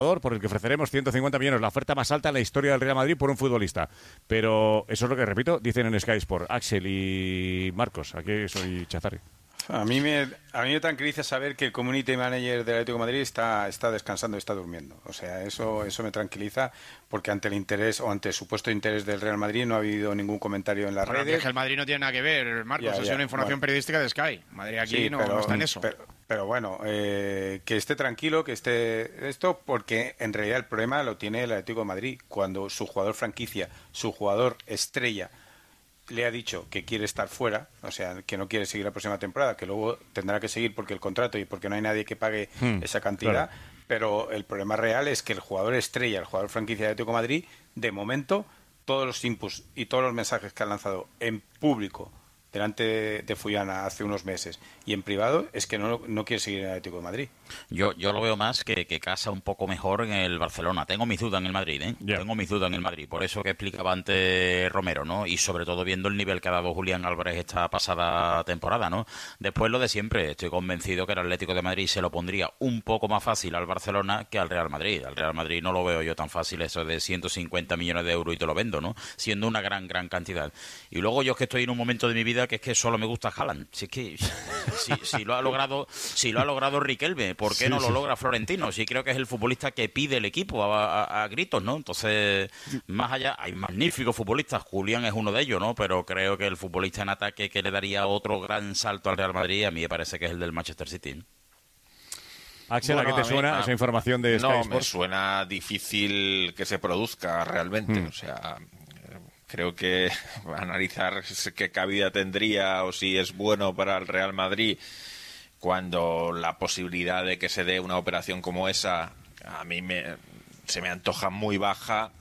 por el que ofreceremos 150 millones, la oferta más alta en la historia del Real Madrid por un futbolista. Pero eso es lo que, repito, dicen en Sky Sport. Axel y Marcos, aquí soy Chazarri. A mí me tranquiliza saber que el community manager del Atlético de Madrid está descansando y está durmiendo. O sea, eso me tranquiliza, porque ante el interés o ante el supuesto interés del Real Madrid no ha habido ningún comentario en las redes. Es que el Madrid no tiene nada que ver, Marcos. Ha sido una información periodística de Sky. Madrid aquí sí, no está en eso. Pero bueno, que esté tranquilo, que esté esto, porque en realidad el problema lo tiene el Atlético de Madrid. Cuando su jugador franquicia, su jugador estrella, le ha dicho que quiere estar fuera, o sea, que no quiere seguir la próxima temporada, que luego tendrá que seguir porque el contrato y porque no hay nadie que pague esa cantidad, claro. Pero el problema real es que el jugador estrella, el jugador franquicia de Atlético de Madrid, de momento, todos los inputs y todos los mensajes que han lanzado en público delante de Fullana hace unos meses y en privado es que no quiere seguir en el Atlético de Madrid. Yo lo veo más que casa un poco mejor en el Barcelona. Tengo mis dudas en el Madrid, ¿eh? Yeah. Tengo mis dudas en el Madrid. Por eso que explicaba antes Romero, ¿no? Y sobre todo viendo el nivel que ha dado Julián Álvarez esta pasada temporada, ¿no? Después lo de siempre. Estoy convencido que el Atlético de Madrid se lo pondría un poco más fácil al Barcelona que al Real Madrid. Al Real Madrid no lo veo yo tan fácil eso de 150 millones de euros y te lo vendo, ¿no? Siendo una gran cantidad. Y luego yo es que estoy en un momento de mi vida que es que solo me gusta Haaland. Si es que si lo ha logrado Riquelme, ¿por qué no lo logra Florentino? Si creo que es el futbolista que pide el equipo a gritos, ¿no? Entonces, más allá, hay magníficos futbolistas, Julián es uno de ellos, ¿no? Pero creo que el futbolista en ataque que le daría otro gran salto al Real Madrid, a mí me parece que es el del Manchester City, ¿no? Axel, ¿a qué te suena esa información de Sky Sports? No, me suena difícil que se produzca realmente, o sea... Creo que analizar qué cabida tendría o si es bueno para el Real Madrid cuando la posibilidad de que se dé una operación como esa a mí se me antoja muy baja,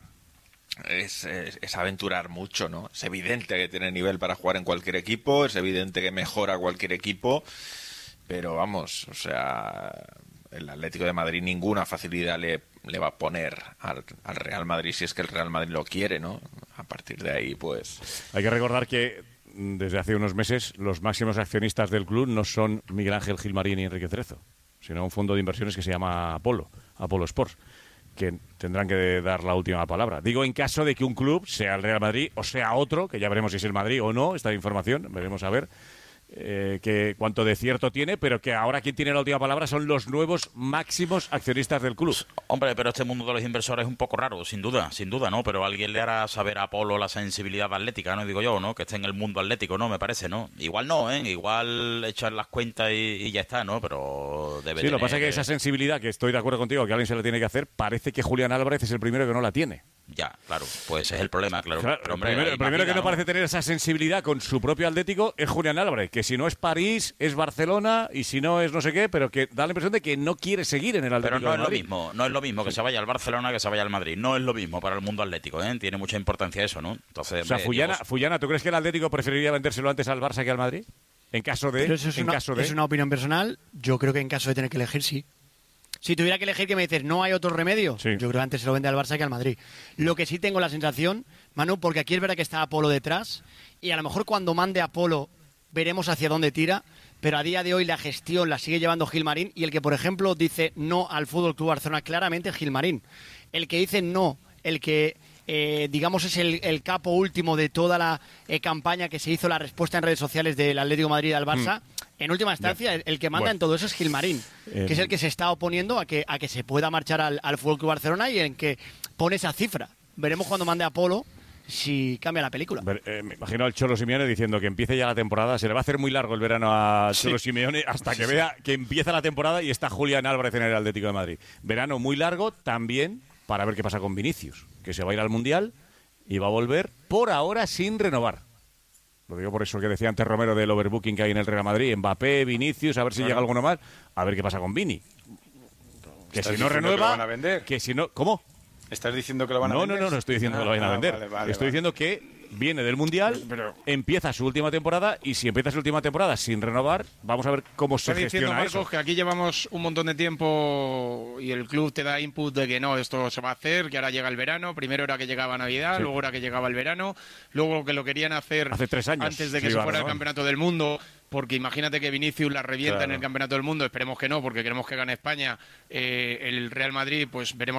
es aventurar mucho, ¿no? Es evidente que tiene nivel para jugar en cualquier equipo, es evidente que mejora cualquier equipo, pero vamos, o sea, el Atlético de Madrid ninguna facilidad le va a poner al Real Madrid si es que el Real Madrid lo quiere, ¿no? A partir de ahí, pues... Hay que recordar que desde hace unos meses los máximos accionistas del club no son Miguel Ángel Gilmarín y Enrique Cerezo, sino un fondo de inversiones que se llama Apolo Sports, que tendrán que dar la última palabra. Digo, en caso de que un club, sea el Real Madrid o sea otro, que ya veremos si es el Madrid o no, esta información, veremos a ver... que cuánto de cierto tiene, pero que ahora quien tiene la última palabra son los nuevos máximos accionistas del club. Hombre, pero este mundo de los inversores es un poco raro, sin duda, ¿no? Pero alguien le hará saber a Apolo la sensibilidad atlética, ¿no? Digo yo, ¿no? Que esté en el mundo atlético, ¿no? Me parece, ¿no? Igual no, ¿eh? Igual echar las cuentas y ya está, ¿no? Pero debe lo que pasa es que esa sensibilidad, que estoy de acuerdo contigo, que alguien se la tiene que hacer, parece que Julián Álvarez es el primero que no la tiene. Ya, claro, pues es el problema, claro. Pero, hombre, el primero que no parece tener esa sensibilidad con su propio Atlético es Julián Álvarez, que si no es París, es Barcelona, y si no es no sé qué, pero que da la impresión de que no quiere seguir en el Atlético. Pero no de es Madrid. No es lo mismo que se vaya al Barcelona que se vaya al Madrid. No es lo mismo para el mundo atlético, ¿eh? Tiene mucha importancia eso, ¿no? Entonces, o sea, Fullana, ¿tú crees que el Atlético preferiría vendérselo antes al Barça que al Madrid? En caso de... Pero eso es una opinión personal. Yo creo que en caso de tener que elegir, sí. Si tuviera que elegir, que me dices, ¿no hay otro remedio? Sí. Yo creo que antes se lo vende al Barça que al Madrid. Lo que sí tengo la sensación, Manu, porque aquí es verdad que está Apolo detrás, y a lo mejor cuando mande Apolo veremos hacia dónde tira, pero a día de hoy la gestión la sigue llevando Gilmarín, y el que, por ejemplo, dice no al Fútbol Club Barcelona claramente es Gilmarín. El que dice no, el que... digamos es el capo último de toda la campaña que se hizo, la respuesta en redes sociales del Atlético de Madrid al Barça. En última instancia, el que manda en todo eso es Gilmarín, que es el que se está oponiendo a que se pueda marchar al Fútbol Club Barcelona y en que pone esa cifra. Veremos cuando mande Apolo si cambia la película. Me imagino al Cholo Simeone diciendo que empiece ya la temporada. Se le va a hacer muy largo el verano a Cholo Simeone hasta que vea que empieza la temporada y está Julián Álvarez en el Atlético de Madrid. Verano muy largo también para ver qué pasa con Vinicius, que se va a ir al Mundial y va a volver por ahora sin renovar. Lo digo por eso que decía antes Romero del overbooking que hay en el Real Madrid. Mbappé, Vinicius, a ver si llega alguno más. A ver qué pasa con Vini. Que si no renueva... ¿Que lo van a vender? Que si no... ¿Cómo? ¿Estás diciendo que lo van a vender? No estoy diciendo que lo vayan a vender. Vale, estoy diciendo que viene del Mundial, empieza su última temporada y si empieza su última temporada sin renovar, vamos a ver cómo se Está diciendo gestiona Marcos eso. que aquí llevamos un montón de tiempo y el club te da input de que no, esto se va a hacer, que ahora llega el verano, primero era que llegaba Navidad, Sí. luego era que llegaba el verano, luego que lo querían hacer Hace 3 años antes de que se se iba a fuera el renovar. Campeonato del Mundo, porque imagínate que Vinicius la revienta en el Campeonato del Mundo, esperemos que no, porque queremos que gane España, el Real Madrid, pues veremos